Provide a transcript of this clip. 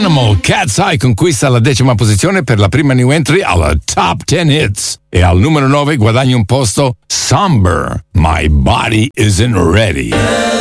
Animal, Cat's Eye conquista la 10ª posizione per la prima new entry alla Top 10 Hits. E al numero 9 guadagna un posto Somber, My Body Isn't Ready.